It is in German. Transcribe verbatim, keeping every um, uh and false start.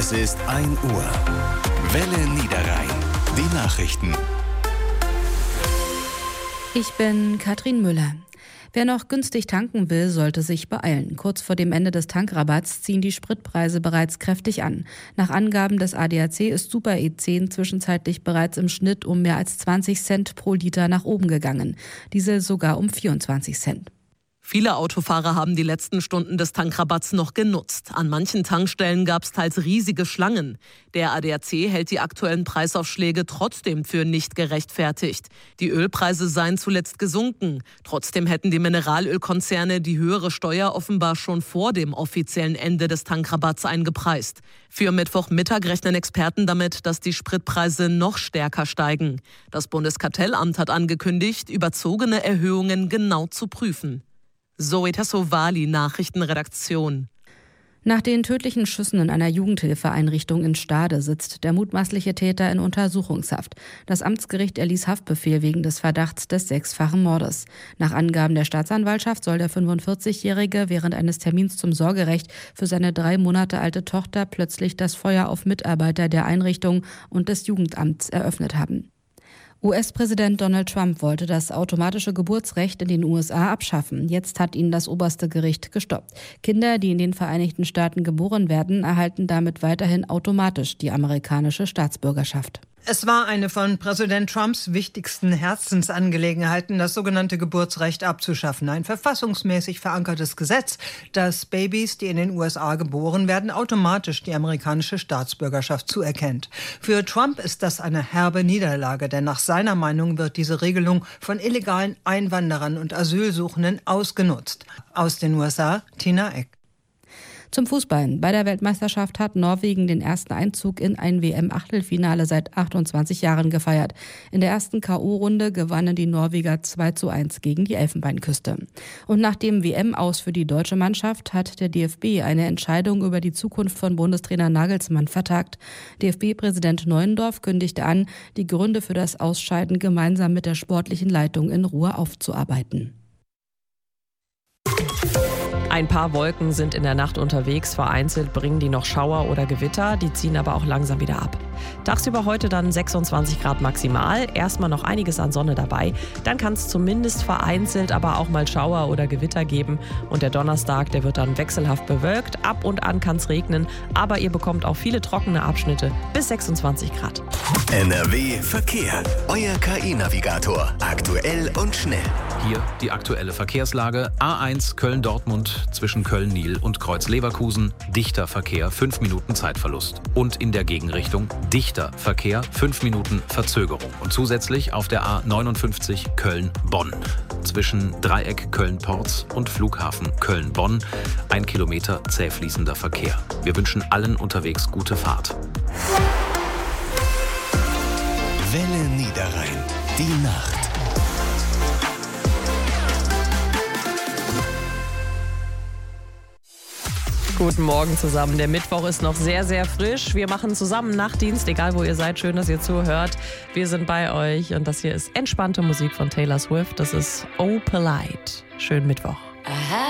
Es ist ein Uhr. Welle Niederrhein. Die Nachrichten. Ich bin Katrin Müller. Wer noch günstig tanken will, sollte sich beeilen. Kurz vor dem Ende des Tankrabatts ziehen die Spritpreise bereits kräftig an. Nach Angaben des A D A C ist Super E zehn zwischenzeitlich bereits im Schnitt um mehr als zwanzig Cent pro Liter nach oben gegangen. Diesel sogar um vierundzwanzig Cent. Viele Autofahrer haben die letzten Stunden des Tankrabatts noch genutzt. An manchen Tankstellen gab es teils riesige Schlangen. Der A D A C hält die aktuellen Preisaufschläge trotzdem für nicht gerechtfertigt. Die Ölpreise seien zuletzt gesunken. Trotzdem hätten die Mineralölkonzerne die höhere Steuer offenbar schon vor dem offiziellen Ende des Tankrabatts eingepreist. Für Mittwochmittag rechnen Experten damit, dass die Spritpreise noch stärker steigen. Das Bundeskartellamt hat angekündigt, überzogene Erhöhungen genau zu prüfen. Zoe Tassovali, Nachrichtenredaktion. Nach den tödlichen Schüssen in einer Jugendhilfeeinrichtung in Stade sitzt der mutmaßliche Täter in Untersuchungshaft. Das Amtsgericht erließ Haftbefehl wegen des Verdachts des sechsfachen Mordes. Nach Angaben der Staatsanwaltschaft soll der fünfundvierzigjährige während eines Termins zum Sorgerecht für seine drei Monate alte Tochter plötzlich das Feuer auf Mitarbeiter der Einrichtung und des Jugendamts eröffnet haben. U S-Präsident Donald Trump wollte das automatische Geburtsrecht in den U S A abschaffen. Jetzt hat ihn das oberste Gericht gestoppt. Kinder, die in den Vereinigten Staaten geboren werden, erhalten damit weiterhin automatisch die amerikanische Staatsbürgerschaft. Es war eine von Präsident Trumps wichtigsten Herzensangelegenheiten, das sogenannte Geburtsrecht abzuschaffen. Ein verfassungsmäßig verankertes Gesetz, das Babys, die in den U S A geboren werden, automatisch die amerikanische Staatsbürgerschaft zuerkennt. Für Trump ist das eine herbe Niederlage, denn nach seiner Meinung wird diese Regelung von illegalen Einwanderern und Asylsuchenden ausgenutzt. Aus den U S A, Tina Eck. Zum Fußball. Bei der Weltmeisterschaft hat Norwegen den ersten Einzug in ein W M-Achtelfinale seit achtundzwanzig Jahren gefeiert. In der ersten K O-Runde gewannen die Norweger zwei zu eins gegen die Elfenbeinküste. Und nach dem W M-Aus für die deutsche Mannschaft hat der D F B eine Entscheidung über die Zukunft von Bundestrainer Nagelsmann vertagt. D F B-Präsident Neuendorf kündigte an, die Gründe für das Ausscheiden gemeinsam mit der sportlichen Leitung in Ruhe aufzuarbeiten. Ein paar Wolken sind in der Nacht unterwegs. Vereinzelt bringen die noch Schauer oder Gewitter. Die ziehen aber auch langsam wieder ab. Tagsüber heute dann sechsundzwanzig Grad maximal. Erstmal noch einiges an Sonne dabei. Dann kann es zumindest vereinzelt aber auch mal Schauer oder Gewitter geben. Und der Donnerstag, der wird dann wechselhaft bewölkt. Ab und an kann es regnen. Aber ihr bekommt auch viele trockene Abschnitte bis sechsundzwanzig Grad. N R W Verkehr. Euer K I-Navigator. Aktuell und schnell. Hier die aktuelle Verkehrslage. A eins Köln-Dortmund zwischen Köln-Nil und Kreuz-Leverkusen. Dichter Verkehr, fünf Minuten Zeitverlust. Und in der Gegenrichtung dichter Verkehr, fünf Minuten Verzögerung. Und zusätzlich auf der A neunundfünfzig Köln-Bonn. Zwischen Dreieck Köln-Porz und Flughafen Köln-Bonn. Ein Kilometer zäh fließender Verkehr. Wir wünschen allen unterwegs gute Fahrt. Welle Niederrhein. Die Nacht. Guten Morgen zusammen. Der Mittwoch ist noch sehr, sehr frisch. Wir machen zusammen Nachtdienst, egal wo ihr seid. Schön, dass ihr zuhört. Wir sind bei euch und das hier ist entspannte Musik von Taylor Swift. Das ist Oh Polite. Schönen Mittwoch.